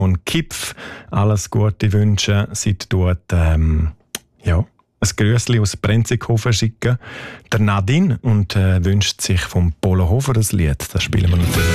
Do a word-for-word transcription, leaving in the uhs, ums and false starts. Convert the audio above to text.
und Kipf alles Gute wünschen. Sie tut ähm, ja, ein Grüßli aus Brenzighofen schicken. Der Nadine und äh, wünscht sich vom Polo Hofer das Lied. Das spielen wir natürlich.